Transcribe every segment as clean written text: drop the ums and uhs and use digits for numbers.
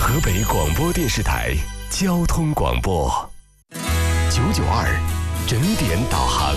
河北广播电视台交通广播992整点导航。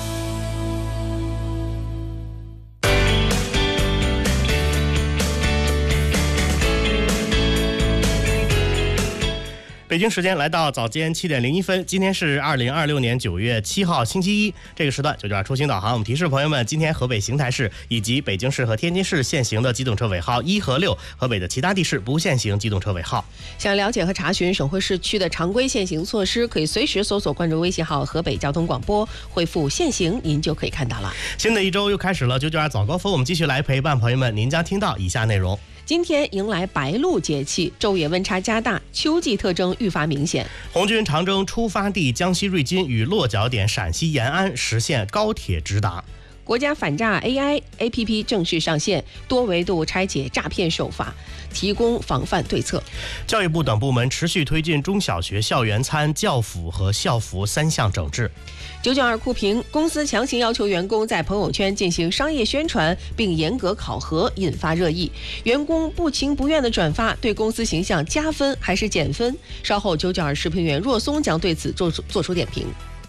北京时间来到早间7点01分，今天是2026年9月7号星期一，这个时段992出行导航。我们提示朋友们，今天河北邢台市以及北京市和天津市限行的机动车尾号1和6，河北的其他地市不限行机动车尾号。 想了解和查询省会市区的常规限行措施，可以随时搜索关注微信号河北交通广播，回复限行，您就可以看到了。 新的一周又开始了，992早高峰，我们继续来陪伴朋友们，您将听到以下内容。 今天迎来白露节气，昼夜温差加大，秋季特征愈发明显。 红军长征出发地江西瑞金与落脚点陕西延安实现高铁直达。 国家反诈 AI APP 正式上线，多维度拆解诈骗手法，提供防范对策。 教育部等部门持续推进中小学校园餐、教辅和校服3项整治。 992酷评，公司强行要求员工在朋友圈进行商业宣传，并严格考核，引发热议。员工不情不愿的转发，对公司形象加分还是减分？稍后992视频员若松将对此做出点评。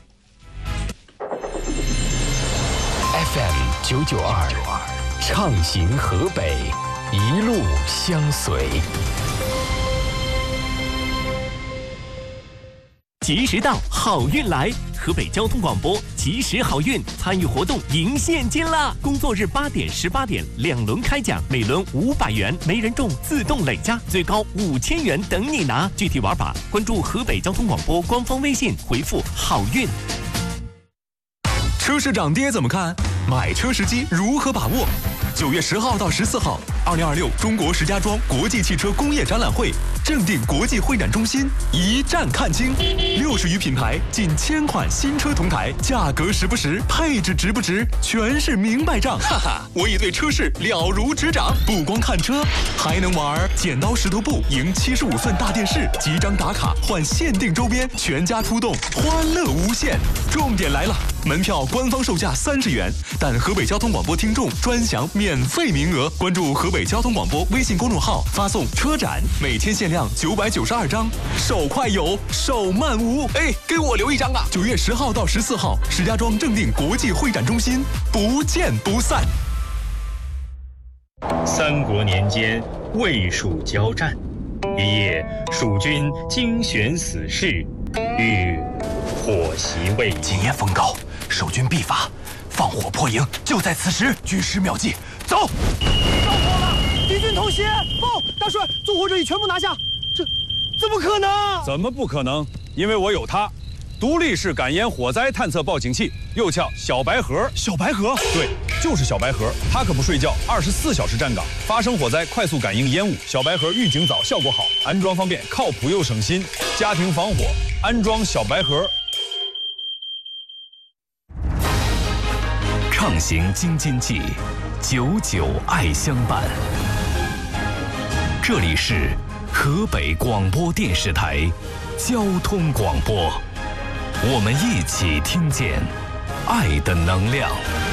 FM 992畅行河北，一路相随。 及时到，好运来！河北交通广播及时好运参与活动赢现金啦！工作日8点、18点2轮开奖，每轮500元，没人中自动累加，最高5000元等你拿。具体玩法关注河北交通广播官方微信，回复好运。 车市涨跌怎么看？买车时机如何把握？9月10号到14号，2026中国石家庄国际汽车工业展览会正定国际会展中心一站看清，60余品牌，近1000款新车同台，价格实不实，配置值不值，全是明白账。哈哈，我已对车市了如指掌，不光看车，还能玩剪刀石头布，赢75寸大电视，集章打卡换限定周边，全家出动，欢乐无限。重点来了，门票官方售价30元，但河北交通广播听众专享免费名额。关注河北交通广播微信公众号，发送车展，每天限量992张，手快有，手慢无。哎，给我留一张啊！9月10号到14号，石家庄正定国际会展中心，不见不散。 三国年间，魏蜀交战，一夜，蜀军精选死士，欲火袭魏营。 今夜风高，守军必发，放火破营，就在此时，举时秒计，走！ 着火了！敌军偷袭！报，大帅，纵火者已全部拿下。这怎么可能？ 怎么不可能？因为我有它，独立式感烟火灾探测报警器，又叫小白盒。 小白盒？ 对，就是小白盒，它可不睡觉，24小时站岗，发生火灾快速感应烟雾。小白盒预警早，效果好，安装方便，靠谱又省心。家庭防火，安装小白盒。 畅行京津冀，99爱相伴。这里是河北广播电视台交通广播，我们一起听见爱的能量。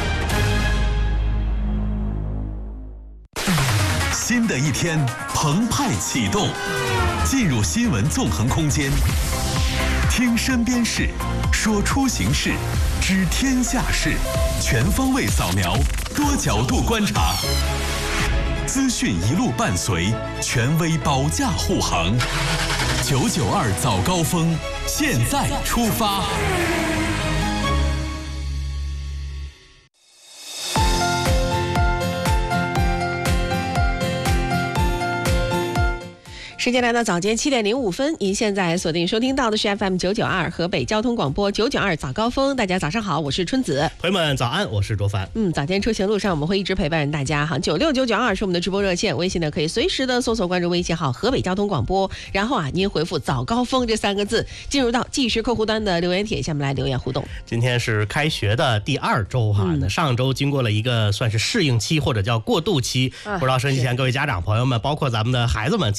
新的一天澎湃启动，进入新闻纵横空间，听身边事，说出行事，知天下事，全方位扫描，多角度观察，资讯一路伴随，权威保驾护航。992早高峰，现在出发。 时间来到早间7点05分，您现在锁定收听到的是 FM 992河北交通广播992早高峰。大家早上好，我是春子。 朋友们早安，我是卓凡。 早间出行路上我们会一直陪伴大家哈，96992是我们的直播热线，微信呢可以随时的搜索关注微信号河北交通广播，然后您回复早高峰这3个字，进入到即时客户端的留言帖下面来留言互动。 今天是开学的第2周哈，那上周经过了一个算是适应期或者叫过渡期，不知道收音机前各位家长朋友们，包括咱们的孩子们，此时此刻正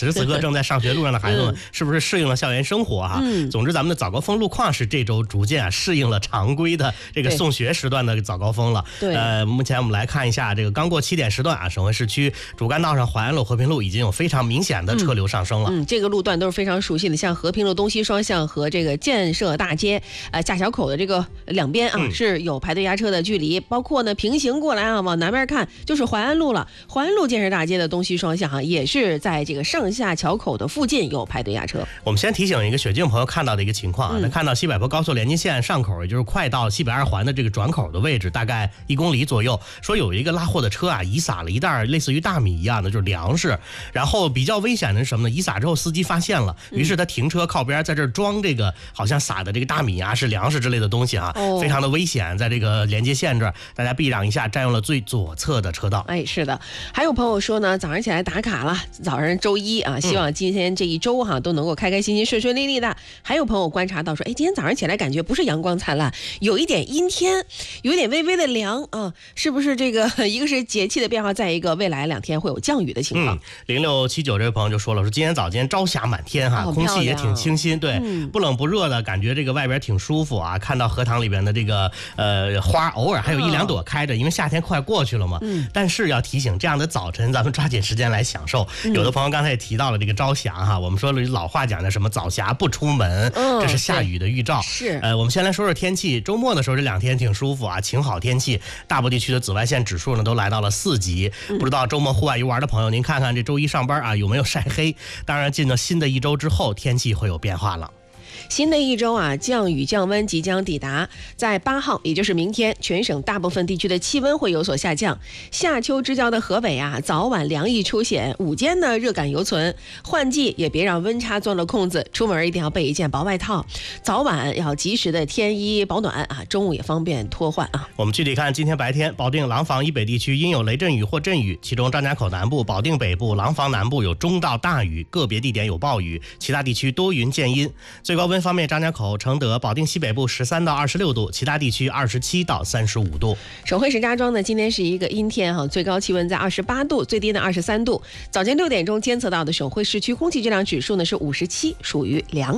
正在上学路上的孩子们是不是适应了校园生活哈？总之咱们的早高峰路况是这周逐渐适应了常规的这个送学时段的早高峰了。 对， 目前我们来看一下这个刚过7点时段啊，省会市区主干道上淮安路、和平路已经有非常明显的车流上升了。 这个路段都是非常熟悉的，像和平路东西双向和这个建设大街下桥口的这个两边啊是有排队压车的距离，包括呢平行过来啊往南边看就是淮安路了，淮安路建设大街的东西双向也是在这个上下桥口的附近有排队压车。 我们先提醒一个雪镜朋友看到的一个情况啊，能看到西柏坡高速连接线上口，也就是快到西北2环的这个转口的位置，大概1公里左右，说有一个拉货的车啊，遗撒了一袋类似于大米一样的就是粮食，然后比较危险的是什么呢？遗撒之后司机发现了，于是他停车靠边，在这儿装这个好像撒的这个大米啊是粮食之类的东西啊，非常的危险，在这个连接线这儿大家避让一下，占用了最左侧的车道。 是的，还有朋友说呢，早上起来打卡了，早上周一啊，希望今天这一周都能够开开心心顺顺利利的。还有朋友观察到说，今天早上起来感觉不是阳光灿烂，有一点阴天，有一点微微的凉啊，是不是这个一个是节气的变化，再一个未来2天会有降雨的情况。 0679这位朋友就说了，说今天早间朝霞满天哈，空气也挺清新，对，不冷不热的感觉，这个外边挺舒服啊。看到荷塘里边的这个花，偶尔还有1、2朵开着，因为夏天快过去了嘛。但是要提醒，这样的早晨咱们抓紧时间来享受。有的朋友刚才也提到了这个朝霞哈，我们说了老话讲的什么早霞不出门，这是下雨的预兆。 是我们先来说说天气，周末的时候这2天挺舒服啊，晴好天气，大部地区的紫外线指数呢都来到了4级。不知道周末户外游玩的朋友，您看看这周一上班啊有没有晒黑？当然进了新的一周之后，天气会有变化了。 新的一周啊，降雨降温即将抵达。在8号，也就是明天，全省大部分地区的气温会有所下降。夏秋之交的河北啊，早晚凉意出现，午间呢热感犹存。换季也别让温差钻了空子，出门一定要备一件薄外套，早晚要及时的添衣保暖啊，中午也方便脱换啊。 我们具体看，今天白天，保定、廊坊以北地区阴有雷阵雨或阵雨，其中张家口南部、保定北部、廊坊南部有中到大雨，个别地点有暴雨，其他地区多云见阴。最高温方面，张家口、承德、保定西北部13到26度，其他地区27到35度。 省会石家庄呢，今天是一个阴天哈，最高气温在28度，最低呢23度。早间6点钟监测到的省会市区空气质量指数呢是57，属于良。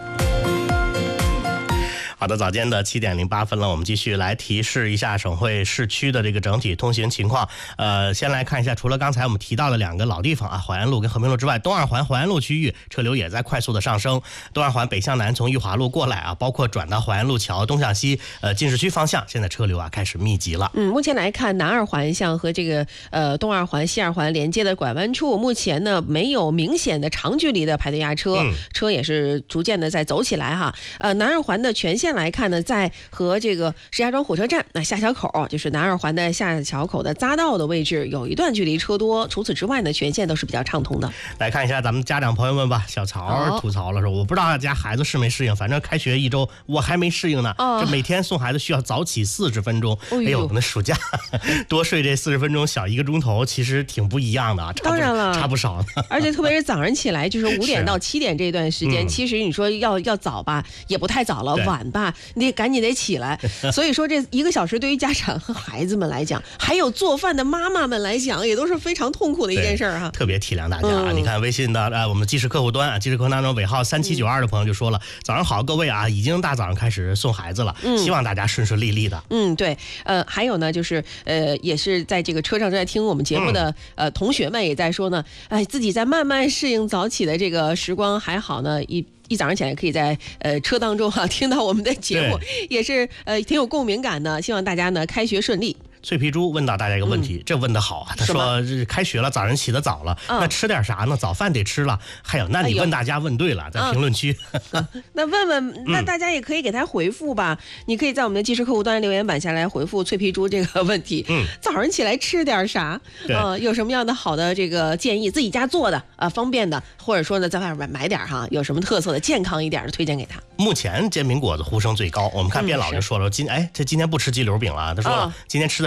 好的，早间的7点08分了，我们继续来提示一下省会市区的这个整体通行情况。先来看一下，除了刚才我们提到的2个老地方啊，淮安路跟和平路之外，东2环淮安路区域车流也在快速的上升。东2环北向南从裕华路过来啊，包括转到淮安路桥东向西进市区方向，现在车流啊开始密集了。 目前来看，南2环向和这个东2环、西2环连接的拐弯处，目前呢没有明显的长距离的排队压车，车也是逐渐的在走起来哈。南2环的全线来看呢，在和这个石家庄火车站下桥口，就是南2环的下桥口的匝道的位置，有一段距离车多，除此之外呢，全线都是比较畅通的。 来看一下咱们家长朋友们吧，小曹吐槽了说，我不知道家孩子适没适应，反正开学1周我还没适应呢。这每天送孩子需要早起40分钟，哎呦，那暑假多睡这40分钟，小1个钟头，其实挺不一样的啊。 当然了， 差不少呢。 而且特别是早上起来，就是5点到7点这段时间，其实你说要早吧，也不太早了，晚吧，你得赶紧得起来。所以说这1个小时对于家长和孩子们来讲，还有做饭的妈妈们来讲，也都是非常痛苦的一件事儿哈。 特别体谅大家啊！你看微信的我们的即时客户端啊，即时客户当中尾号3792的朋友就说了，早上好，各位啊，已经大早上开始送孩子了，希望大家顺顺利利的。 对，还有呢，就是也是在这个车上正在听我们节目的同学们也在说呢，自己在慢慢适应早起的这个时光，还好呢，一早上起来可以在车当中听到我们的节目，也是挺有共鸣感的。希望大家呢开学顺利。 脆皮猪问到大家一个问题，这问得好啊！他说开学了，早上起得早了，那吃点啥呢？早饭得吃了。还有，那你问大家问对了，在评论区。 那问问，那大家也可以给他回复吧。你可以在我们的即时客户端留言板下来回复脆皮猪这个问题。早上起来吃点啥？有什么样的好的这个建议？自己家做的方便的，或者说呢，在外边买点哈，有什么特色的、健康一点的推荐给他。 目前煎饼果子呼声最高，我们看卞老就说了，今天不吃鸡柳饼了，他说了今天吃的是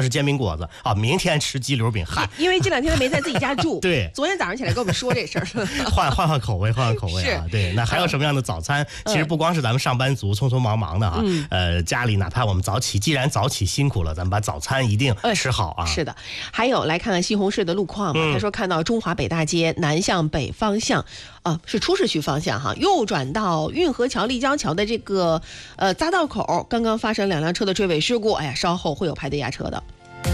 吃煎饼果子啊，明天吃鸡柳饼。嗨， 因为这2天他没在自己家住。 对， 昨天早上起来跟我们说这事儿， 换口味啊。对，那还有什么样的早餐？其实不光是咱们上班族匆匆忙忙的啊，家里哪怕我们早起，既然早起辛苦了，咱们把早餐一定吃好啊。 是的，还有来看看西红柿的路况吧。他说看到中华北大街南向北方向，是出市区方向哈，右转到运河桥立交桥的这个匝道口，刚刚发生2辆车的追尾事故，稍后会有排队压车的。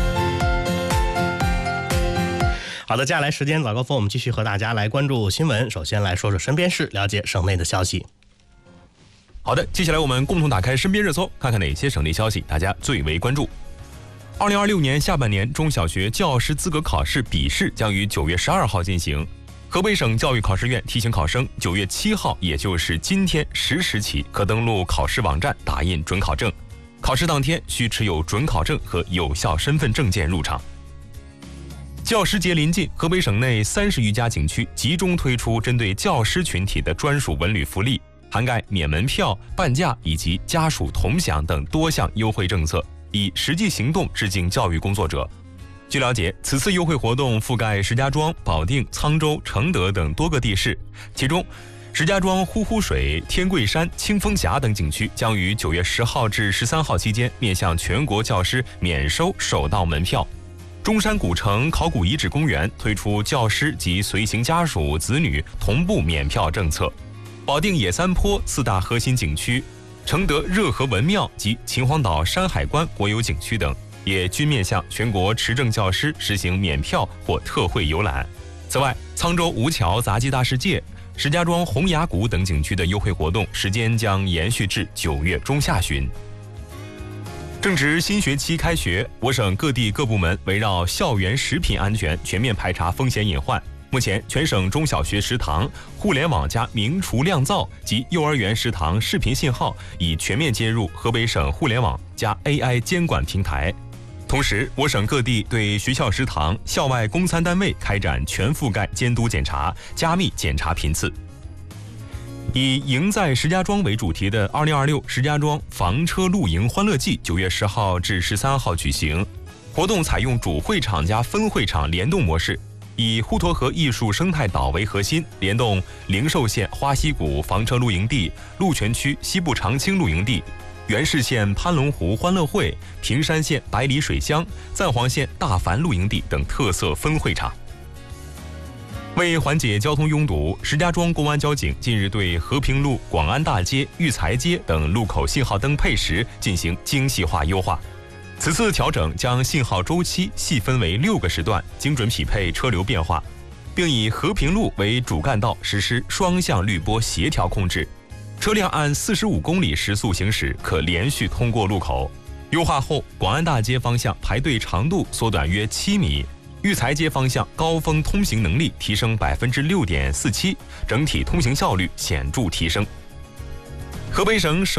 好的，接下来时间早高峰，我们继续和大家来关注新闻。首先来说说身边事，了解省内的消息。 好的，接下来我们共同打开身边热搜，看看哪些省内消息大家最为关注。2026年下半年中小学教师资格考试笔试将于9月12号进行。河北省教育考试院提醒考生，9月7号，也就是今天10时起，可登录考试网站打印准考证。考试当天需持有准考证和有效身份证件入场。教师节临近，河北省内30余家景区集中推出针对教师群体的专属文旅福利，涵盖免门票、半价以及家属同享等多项优惠政策，以实际行动致敬教育工作者。据了解，此次优惠活动覆盖石家庄、保定、沧州、承德等多个地市，其中石家庄呼呼水、天桂山、清风峡等景区将于9月10号至13号期间面向全国教师免收首道门票。中山古城考古遗址公园推出教师及随行家属子女同步免票政策。保定野三坡4大核心景区、承德热河文庙及秦皇岛山海关国有景区等，也均面向全国持证教师实行免票或特惠游览。此外，沧州吴桥杂技大世界、石家庄洪崖谷等景区的优惠活动时间将延续至9月中下旬。正值新学期开学，我省各地各部门围绕校园食品安全全面排查风险隐患。目前，全省中小学食堂互联网加明厨亮灶及幼儿园食堂视频信号已全面接入河北省互联网加 AI 监管平台。同时，我省各地对学校食堂、校外供餐单位开展全覆盖监督检查，加密检查频次。以赢在石家庄为主题的2026石家庄房车露营欢乐季9月10号至13号举行。活动采用主会场加分会场联动模式，以滹沱河艺术生态岛为核心，联动灵寿县花溪谷房车露营地、鹿泉区西部长青露营地、原市县潘龙湖欢乐会、平山县百里水乡、赞皇县大凡露营地等特色分会场。为缓解交通拥堵，石家庄公安交警近日对和平路、广安大街、育才街等路口信号灯配时进行精细化优化。此次调整将信号周期细分为6个时段，精准匹配车流变化，并以和平路为主干道实施双向滤波协调控制，车辆按45公里时速行驶，可连续通过路口。优化后，广安大街方向排队长度缩短约7米。育才街方向高峰通行能力提升6.47%，整体通行效率显著提升。河北省